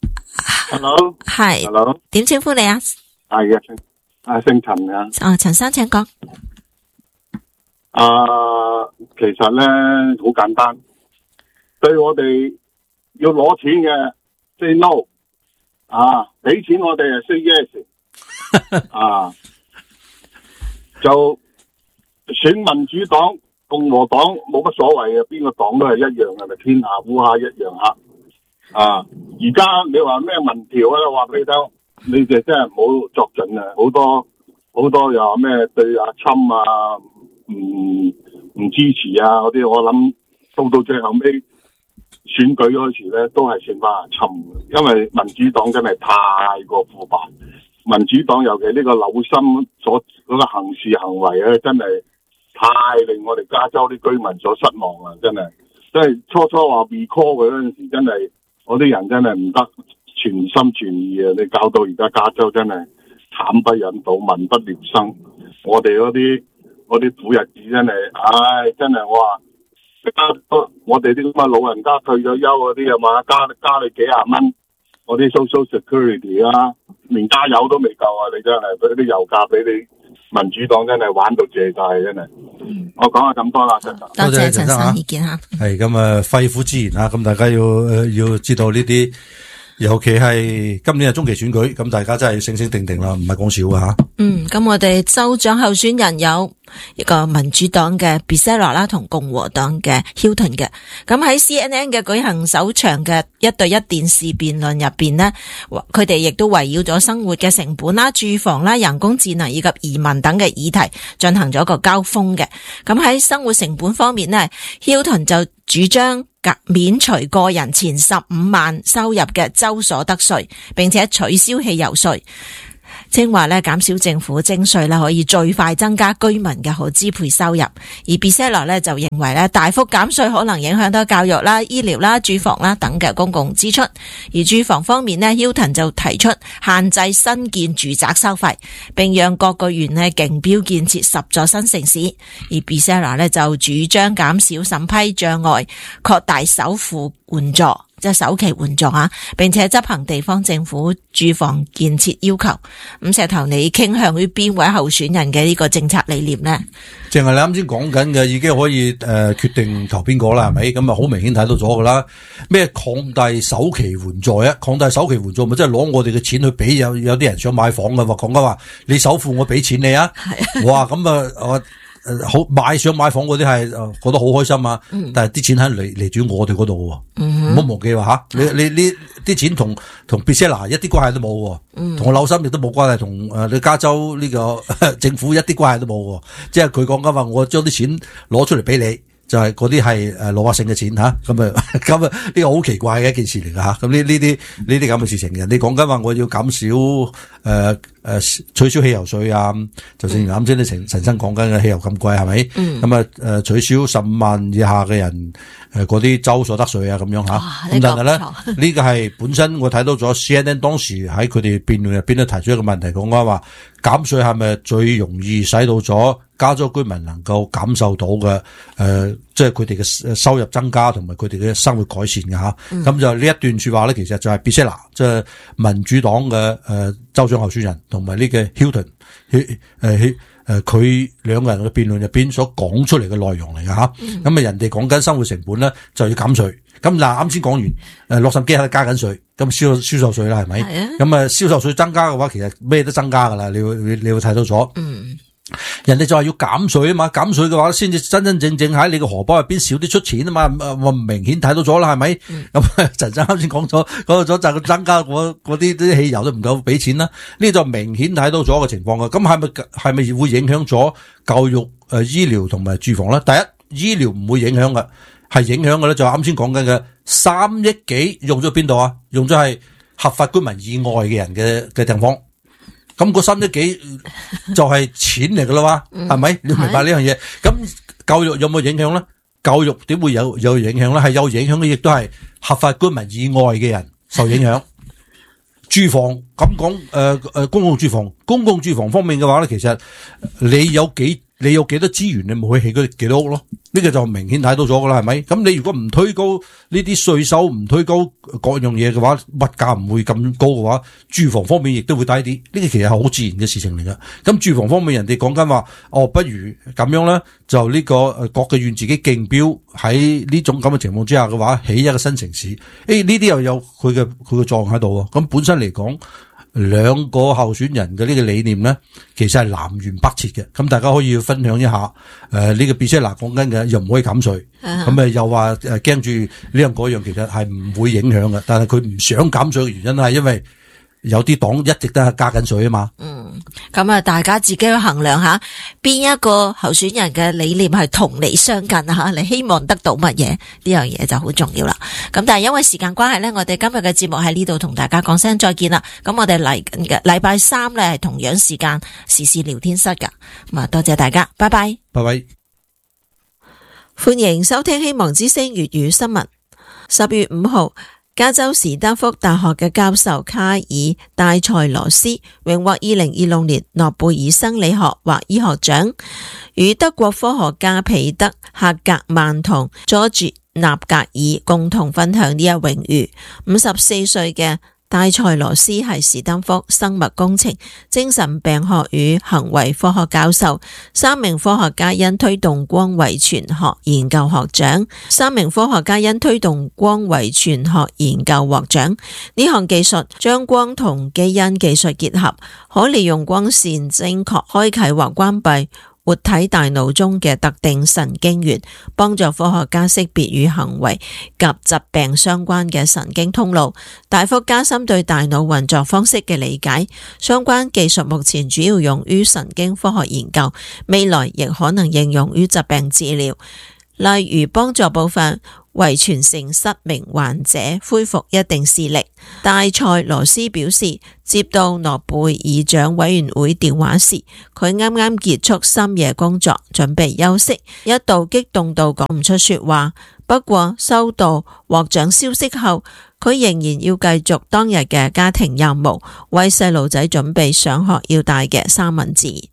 係，點稱呼你啊？ 係嘅，姓陳啊。 陳生請講。 其實咧好簡單，對我哋要攞錢嘅 say no。俾錢我哋係 say yes 就選民主黨、共和黨冇乜所謂嘅，邊個黨都係一樣嘅，咪天下烏鴉一樣黑。而家你話咩民調啊？話俾你聽，你哋真係唔好作準啊！好多又話咩對阿侵唔支持啊嗰啲，我諗到最後尾。選舉開始咧，都係選翻阿侵，因為民主黨真係太過腐敗。民主黨尤其呢個紐森所嗰個行事行為咧，真係太令我哋加州啲居民所失望啦！真係，即係初話 recall 佢嗰陣時，真係我啲人真係唔得全心全意啊！你搞到而家加州真係慘不忍睹，民不聊生。我哋嗰啲苦日子真係，真係我話。我哋啲咁嘅老人家退咗休嗰啲啊嘛，加你幾廿蚊，我啲 social security 啊，連加油都未夠啊！你真係俾啲油價俾你民主黨真係玩到借晒，真係。我講下咁多啦， 多謝陳生意見吓。 係咁肺腑之言啊，咁大家要知道呢啲。尤其係今年係中期選舉，咁大家真係醒醒定定啦，唔係講笑噶吓。 咁我哋州長候選人有一個民主黨嘅 Becerra 啦，同共和黨嘅 Hilton 嘅。咁喺 CNN 嘅舉行首場嘅1對1電視辯論入邊呢，佢哋亦都圍繞咗生活嘅成本啦、住房啦、人工智能以及移民等嘅議題進行咗一個交鋒嘅。咁喺生活成本方面呢， Hilton 就主張免除個人前15萬收入嘅州所得稅，並且取消汽油稅。 正話咧減少政府徵稅啦，可以最快增加居民嘅可支配收入。而 Becerra 咧就認為咧大幅減稅可能影響到教育啦、醫療啦、住房啦等嘅公共支出。而住房方面呢 Hilton 就提出限制新建住宅收費，並讓各個縣呢競標建設10座新城市。而 Becerra 咧就主張減少審批障礙，擴大首付援助，即係首期援助啊，並且執行地方政府住房建設要求。咁石頭，你傾向於邊位候選人嘅呢個政策理念呢？ 淨係你啱先講緊嘅，已經可以決定投邊個啦，係咪？咁啊好明顯睇到咗噶啦。咩擴大首期援助啊？擴大首期援助咪即係攞我哋嘅錢去俾有啲人想買房嘅話，講緊話你首付我俾錢你啊！哇，咁啊好想買房嗰啲係覺得好開心啊！但係啲錢喺嚟住我哋嗰度喎，唔好忘記話吓，你啲錢同 Becerra 一啲關係都冇，同我紐森亦都冇關係，同你加州呢個政府一啲關係都冇，即係佢講緊話我將啲錢攞出嚟俾你。就係嗰啲係老百姓嘅錢吓，咁呢個好奇怪嘅一件事嚟噶吓，咁呢啲咁嘅事情，人哋講緊話我要減少取消汽油稅啊，就正如啱先你陳生講緊嘅汽油咁貴係咪？咁取消15萬以下嘅人嗰啲州所得稅啊咁樣吓，咁但係咧呢個係本身我睇到咗 CNN 當時喺佢哋辯論入邊都提出一個問題，講緊話減稅係咪最容易使到咗加州居民能夠感受到嘅即係佢哋嘅收入增加同埋佢哋嘅生活改善嘅吓，咁就呢一段說話咧，其實就係 Becerra 即係民主黨嘅州長候選人同埋呢個 Hilton 佢兩個人嘅辯論入邊所講出嚟嘅內容嚟嘅吓，咁人哋講緊生活成本咧就要減稅，咁嗱啱先講完洛杉磯喺度加緊稅，咁銷售稅啦係咪？咁銷售稅增加嘅話，其實咩都增加噶啦，你會睇到咗。人哋就話要減稅啊嘛，減稅嘅話先至真真正正喺你個荷包入邊少啲出錢啊嘛，我明顯睇到咗啦，係咪？咁陳生啱先講咗就係增加嗰啲汽油都唔夠俾錢啦，呢就明顯睇到咗個情況嘅。咁係咪會影響咗教育、醫療同埋住房咧？第一，醫療唔會影響嘅，係影響嘅咧就啱先講緊嘅3億幾用咗邊度啊？用咗係合法居民以外嘅人嘅地方。咁個3億幾就係錢嚟噶啦嘛，係咪？你明白呢樣嘢？咁教育有冇影響咧？教育點會有影響咧？係有影響嘅，亦都係合法居民以外嘅人受影響。住房咁講，公共住房方面嘅話咧，其實你有幾多資源，你冇去起嗰幾多屋咯？呢個就明顯睇到咗噶啦，係咪？咁你如果唔推高呢啲稅收，唔推高各樣嘢嘅話，物價唔會咁高嘅話，住房方面亦都會低啲。呢個其實係好自然嘅事情嚟噶。咁住房方面，人哋講緊話，不如咁樣咧，就呢個各嘅縣自己競標喺呢種咁嘅情況之下嘅話，起一個新城市。呢啲又有佢嘅作用喺度。咁本身嚟講，兩個候選人嘅呢個理念咧，其實係南轅北轍嘅。咁大家可以分享一下。呢個 Becerra 講緊嘅又唔可以減稅，咁又話驚住呢樣嗰樣，其實係唔會影響嘅。但係佢唔想減稅嘅原因係因為有啲黨一直都係加緊稅啊嘛。 咁大家自己去衡量下邊一個候選人嘅理念係同你相近啊，你希望得到乜嘢，呢樣嘢就好重要啦。咁但係因為時間關係咧，我哋今日嘅節目喺呢度同大家講聲再見啦。咁我哋嚟緊嘅禮拜3咧係同樣時間時事聊天室噶。咁啊，多謝大家，拜拜， 拜拜。 歡迎收聽希望之聲粵語新聞。10月5號。加州史丹福大學嘅教授卡爾戴塞羅斯榮獲2026年諾貝爾生理學或醫學獎，與德國科學家彼得赫格曼同佐治納格爾共同分享呢一榮譽。54歲嘅戴塞羅斯係史丹福生物工程、精神病學與行為科學教授，3名科學家因推動光遺傳學研究獲獎，3名科學家因推動光遺傳學研究獲獎。呢項技術將光同基因技術結合，可利用光線精確開啟或關閉活體大腦中嘅特定神經元，幫助科學家識別與行為及疾病相關嘅神經通路，大幅加深對大腦運作方式嘅理解。相關技術目前主要用於神經科學研究，未來亦可能應用於疾病治療，例如幫助部分為全城失明患者恢復一定視力。戴塞羅斯表示，接到諾貝爾獎委員會電話時，佢啱啱結束深夜工作，準備休息，一度激動到講唔出說話。不過收到獲獎消息後，佢仍然要繼續當日嘅家庭任務，為細路仔準備上學要帶嘅三文治。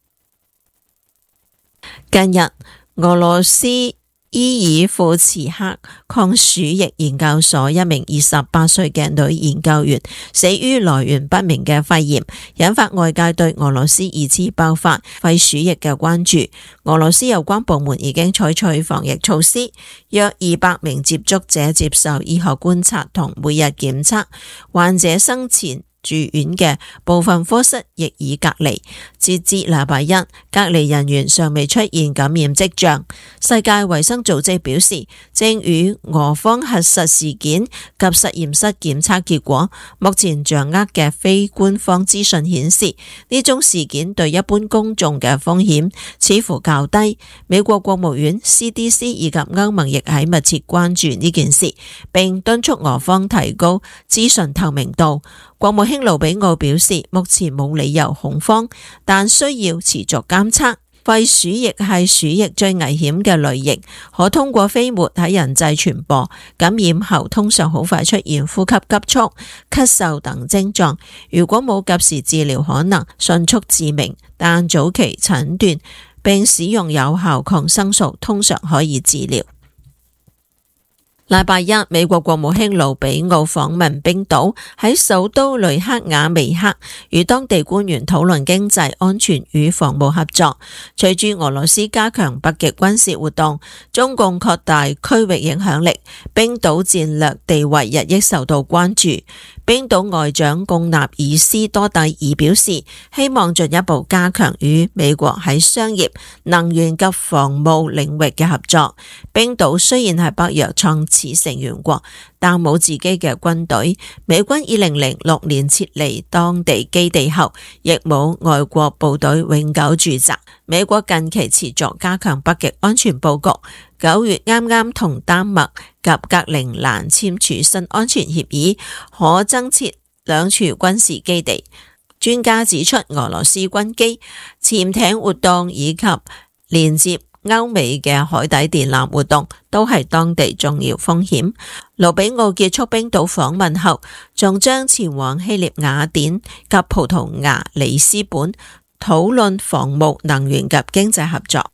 近日，俄羅斯伊爾庫茨克抗鼠疫研究所一名28歲嘅女研究員死於來源不明嘅肺炎，引發外界對俄羅斯二次爆發肺鼠疫嘅關注。俄羅斯有關部門已經採取防疫措施，約200名接觸者接受醫學觀察同每日檢測，患者生前住院嘅部分科室亦已隔離。截至禮拜一，隔離人員尚未出現感染跡象。世界衛生組織表示，正與俄方核實事件及實驗室檢測結果。目前掌握嘅非官方資訊顯示，呢種事件對一般公眾嘅風險似乎較低。美國國務院 CDC 以及歐盟亦喺密切關注呢件事，並敦促俄方提高資訊透明度。國務卿盧比奧表示，目前冇理由恐慌，但需要持續監測。肺鼠疫係鼠疫最危險嘅類型，可通過飛沫喺人際傳播，感染後通常好快出現呼吸急促、咳嗽等症狀。如果冇及時治療，可能迅速致命，但早期診斷並使用有效抗生素通常可以治療。禮拜一，美國國務卿盧比奧訪問冰島，喺首都雷克雅未克與當地官員討論經濟、安全與防務合作。隨住俄羅斯加強北極軍事活動，中共擴大區域影響力，冰島戰略地位日益受到關注。冰島外長貢納爾斯多蒂爾表示，希望進一步加強與美國喺商業、能源及防務領域嘅合作。冰島雖然係北約創始成員國，但冇自己嘅軍隊。美軍2006年撤離當地基地後，亦冇外國部隊永久駐紮。美國近期持續加強北極安全佈局。9月啱啱同丹麥及格陵蘭簽署新安全協議，可增設2處軍事基地。專家指出，俄羅斯軍機、潛艇活動以及連接歐美嘅海底電纜活動都係當地重要風險。盧比奧結束冰島訪問後，仲將前往希臘雅典及葡萄牙里斯本，討論防務、能源及經濟合作。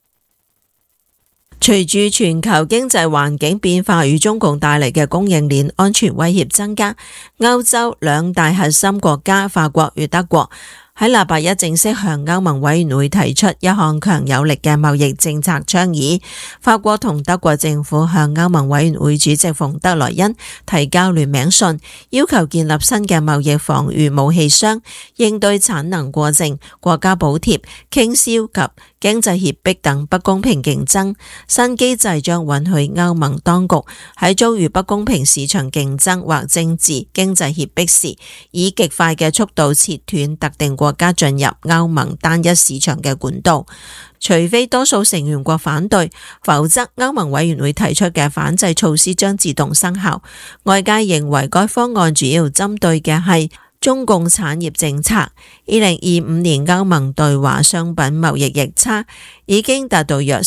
隨住全球經濟環境變化與中共帶嚟嘅供應鏈安全威脅增加，歐洲2大核心國家法國與德國喺禮拜一正式向歐盟委員會提出一項強有力嘅貿易政策倡議。法國同德國政府向歐盟委員會主席馮德萊恩提交聯名信，要求建立新嘅貿易防禦武器箱，應對產能過剩、國家補貼、傾銷及經濟脅迫等不公平競爭。新機制將允許歐盟當局喺遭遇不公平市場競爭或政治經濟脅迫時，以極快嘅速度切斷特定國家進入歐盟單一市場嘅管道，除非多數成員國反對，否則歐盟委員會提出嘅反制措施將自動生效。外界認為該方案主要針對嘅係中共產業政策。2025年歐盟對華商品貿易逆差已經達到約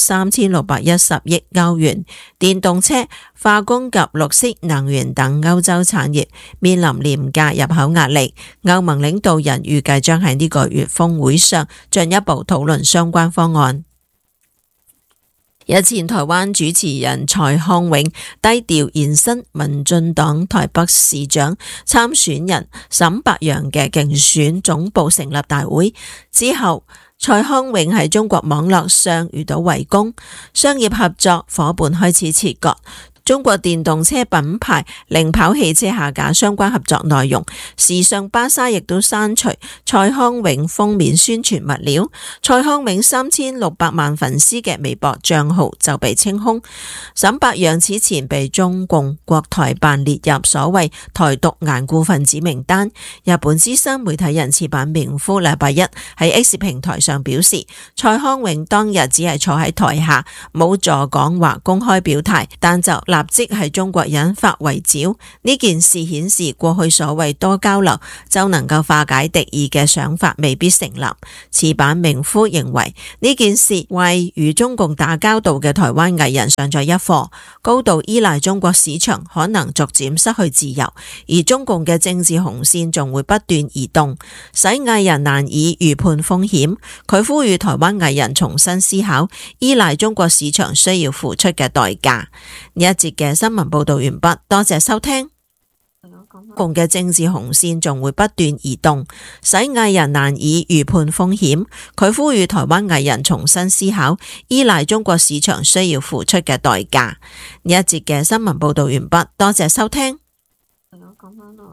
3610億歐元。電動車、化工及綠色能源等歐洲產業面臨廉價入口壓力。歐盟領導人預計將喺呢個月峰會上進一步討論相關方案。日前台灣主持人蔡康永低調現身民進黨台北市長參選人沈伯洋嘅競選總部成立大會之後，蔡康永喺中國網絡上遇到圍攻，商業合作夥伴開始切割。中國電動車品牌零跑汽車下架相關合作內容，時尚芭莎亦都刪除蔡康永封面宣傳物料。蔡康永3600萬粉絲嘅微博賬號就被清空。沈伯洋此前被中共國台辦列入所謂台獨頑固分子名單。日本資深媒體人矢板明夫禮拜一喺 X 平台上表示，蔡康永當日只係坐喺台下，冇助講話公開表態，但就立即係中國引發圍剿。呢件事顯示過去所謂多交流就能夠化解敵意嘅想法未必成立。此版名夫認為呢件事為與中共打交道嘅台灣藝人上咗一課，高度依賴中國市場可能逐漸失去自由，而中共嘅政治紅線仲會不斷移動，使藝人難以預判風險。佢呼籲台灣藝人重新思考依賴中國市場需要付出嘅代價。呢一節嘅新聞報道完畢，多謝收聽。中共嘅政治紅線仲會不斷移動，使藝人難以預判風險。佢呼籲台灣藝人重新思考依賴中國市場需要付出嘅代價。呢一節嘅新聞報道完畢，多謝收聽。講返咯。